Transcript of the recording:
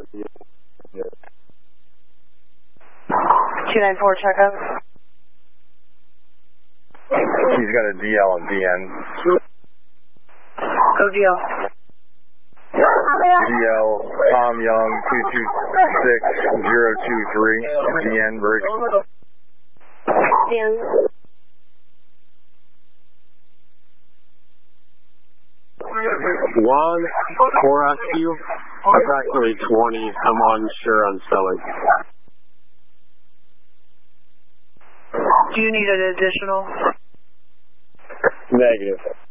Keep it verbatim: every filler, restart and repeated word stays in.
two nine four, check up. He's got a D L and D N. Go D L. D L, Tom Young, two two six zero two three, D N, break. D N. One, four S Q, approximately twenty, I'm unsure on selling. Do you need an additional? Negative.